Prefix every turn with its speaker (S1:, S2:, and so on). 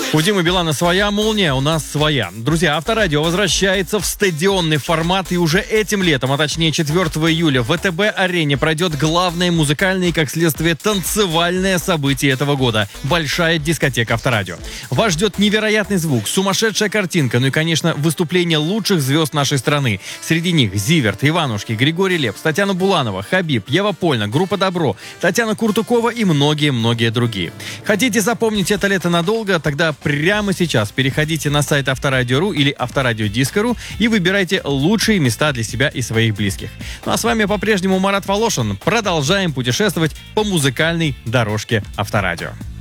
S1: У Димы Билана своя молния, у нас своя. Друзья, Авторадио возвращается в стадионный формат, и уже этим летом, а точнее 4 июля, в ВТБ-арене пройдет главное музыкальное и, как следствие, танцевальное событие этого года – большая дискотека Авторадио. Вас ждет невероятный звук, сумасшедшая картинка, ну и, конечно, выступление лучших звезд нашей страны. Среди них Зиверт, Иванушки, Григорий Лепс, Татьяна Буланова, Хабиб, Ева Польна, группа «Добро», Татьяна Куртукова и многие-многие другие. Хотите запомнить это лето надолго? Тогда прямо сейчас переходите на сайт Авторадио.ру или Авторадио.Диско.ру и выбирайте лучшие места для себя и своих близких. Ну а с вами по-прежнему Марат Волошин. Продолжаем путешествовать по музыкальной дорожке Авторадио.